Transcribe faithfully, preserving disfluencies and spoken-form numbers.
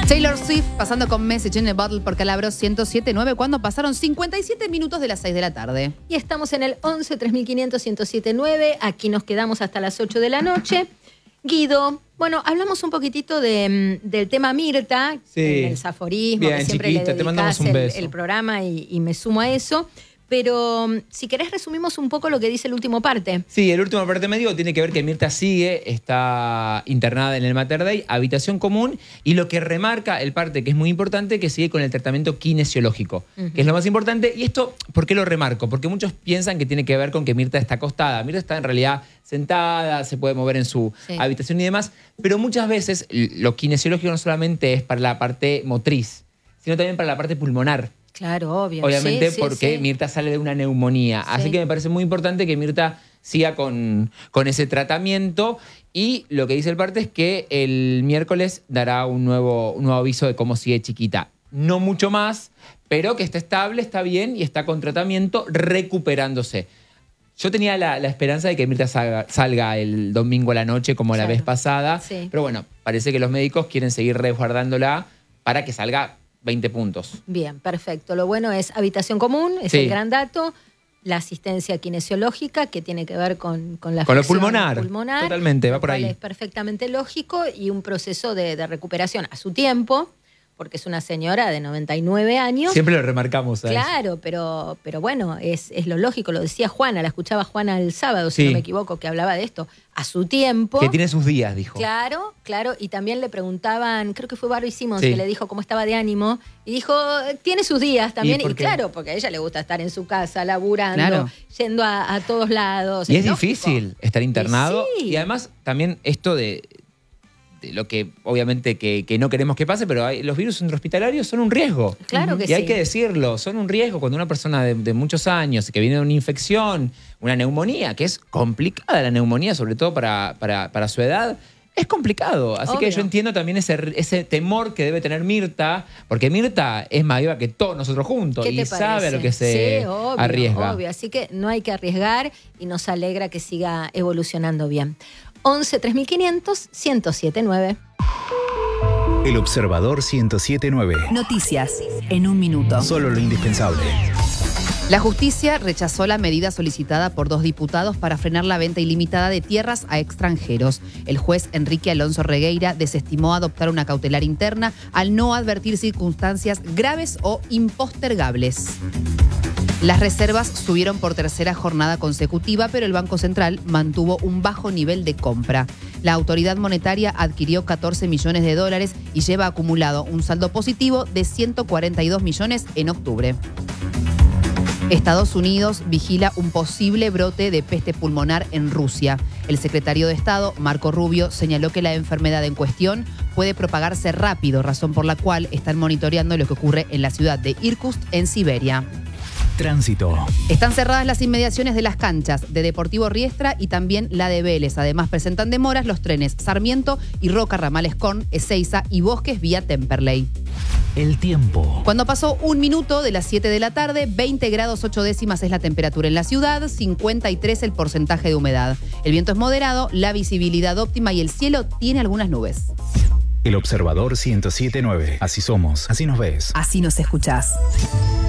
Taylor Swift pasando con Message in a Bottle por Calabro ciento siete punto nueve cuando pasaron cincuenta y siete minutos de las seis de la tarde. Y estamos en el once tres mil quinientos ciento siete punto nueve. Aquí nos quedamos hasta las ocho de la noche. Guido, bueno, hablamos un poquitito de, del tema Mirta, sí. el saforismo, Bien, que siempre chiquita, le te mandamos dedicás un el, beso. el programa y, y me sumo a eso. Pero si querés resumimos un poco lo que dice el último parte. Sí, el último parte medio tiene que ver que Mirta sigue, está internada en el Mater Dei, habitación común, y lo que remarca el parte, que es muy importante, que sigue con el tratamiento kinesiológico, uh-huh. que es lo más importante. Y esto, ¿por qué lo remarco? Porque muchos piensan que tiene que ver con que Mirta está acostada. Mirta está en realidad sentada, se puede mover en su sí. habitación y demás, pero muchas veces lo kinesiológico no solamente es para la parte motriz, sino también para la parte pulmonar. Claro, obvio. Obviamente sí, porque sí. Mirta sale de una neumonía. Sí. Así que me parece muy importante que Mirta siga con, con ese tratamiento. Y lo que dice el parte es que el miércoles dará un nuevo, un nuevo aviso de cómo sigue chiquita. No mucho más, pero que está estable, está bien y está con tratamiento, recuperándose. Yo tenía la, la esperanza de que Mirta salga, salga el domingo a la noche como claro. la vez pasada. Sí. Pero bueno, parece que los médicos quieren seguir resguardándola para que salga veinte puntos. Bien, perfecto. Lo bueno es habitación común, es sí. el gran dato. La asistencia kinesiológica, que tiene que ver con, con la con lo pulmonar, pulmonar. Totalmente, va por ahí. Es perfectamente lógico y un proceso de, de recuperación a su tiempo, porque es una señora de noventa y nueve años. Siempre lo remarcamos. ¿Sabes? Claro, pero, pero bueno, es, es lo lógico. Lo decía Juana, la escuchaba Juana el sábado, si sí. no me equivoco, que hablaba de esto. A su tiempo. Que tiene sus días, dijo. Claro, claro. Y también le preguntaban, creo que fue Barbie Simmons sí. que le dijo cómo estaba de ánimo. Y dijo, tiene sus días también. Y, y claro, porque a ella le gusta estar en su casa, laburando, claro. yendo a, a todos lados. Y es, es difícil estar internado. Y, sí. y además también esto de... lo que obviamente que, que no queremos que pase, pero hay, los virus intrahospitalarios son un riesgo. Claro que y sí. Y hay que decirlo, son un riesgo cuando una persona de, de muchos años, que viene de una infección, una neumonía, que es complicada la neumonía, sobre todo para, para, para su edad, es complicado. Así Obvio. que yo entiendo también ese, ese temor que debe tener Mirta, porque Mirta es más viva que todos nosotros juntos y sabe a lo que se sí, obvio, arriesga. Obvio. Así que no hay que arriesgar y nos alegra que siga evolucionando bien. once tres mil quinientos ciento siete punto nueve. El Observador ciento siete punto nueve. Noticias en un minuto. Solo lo indispensable. La justicia rechazó la medida solicitada por dos diputados para frenar la venta ilimitada de tierras a extranjeros. El juez Enrique Alonso Regueira desestimó adoptar una cautelar interna al no advertir circunstancias graves o impostergables. Las reservas subieron por tercera jornada consecutiva, pero el Banco Central mantuvo un bajo nivel de compra. La autoridad monetaria adquirió catorce millones de dólares y lleva acumulado un saldo positivo de ciento cuarenta y dos millones en octubre. Estados Unidos vigila un posible brote de peste pulmonar en Rusia. El secretario de Estado, Marco Rubio, señaló que la enfermedad en cuestión puede propagarse rápido, razón por la cual están monitoreando lo que ocurre en la ciudad de Irkutsk, en Siberia. Tránsito. Están cerradas las inmediaciones de las canchas de Deportivo Riestra y también la de Vélez. Además presentan demoras los trenes Sarmiento y Roca Ramales Corn, Ezeiza y Bosques vía Temperley. El tiempo. Cuando pasó un minuto de las siete de la tarde, veinte grados ocho décimas es la temperatura en la ciudad, cincuenta y tres el porcentaje de humedad. El viento es moderado, la visibilidad óptima y el cielo tiene algunas nubes. El Observador ciento siete punto nueve. Así somos, así nos ves. Así nos escuchás.